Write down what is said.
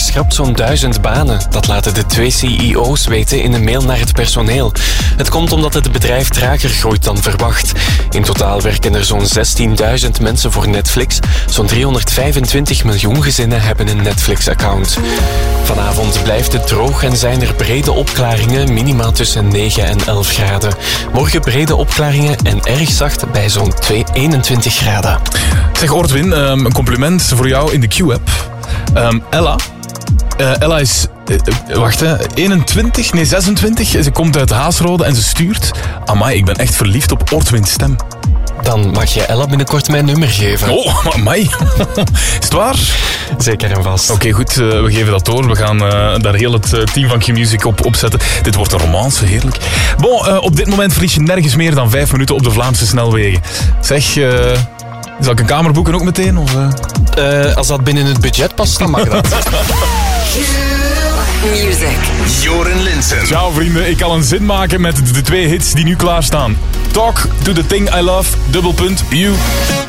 schrapt zo'n 1000 banen. Dat laten de 2 CEO's weten in een mail naar het personeel. Het komt omdat het bedrijf trager groeit dan verwacht. In totaal werken er zo'n 16.000 mensen voor Netflix. Zo'n 325 miljoen gezinnen hebben een Netflix-account. Vanavond blijft het droog en zijn er brede opklaringen, minimaal tussen 9 en 11 graden. Morgen brede opklaringen en erg zacht bij zo'n 21 graden. Zeg Ortwin, een compliment voor jou in de Q-app. Ella is 26. Ze komt uit Haasrode en ze stuurt. Amai, ik ben echt verliefd op Ortwin's stem. Dan mag je Ella binnenkort mijn nummer geven. Oh, amai. Is het waar? Zeker en vast. Oké, goed, we geven dat door. We gaan daar heel het team van Q-Music op zetten. Dit wordt een romance, heerlijk. Bon, op dit moment verlies je nergens meer dan 5 minuten op de Vlaamse snelwegen. Zeg, zal ik een kamer boeken ook meteen? Of, Als dat binnen het budget past, dan mag dat. Music. Joren Linssen. Ciao vrienden, ik kan een zin maken met de 2 hits die nu klaarstaan. Talk to the thing I love, : you.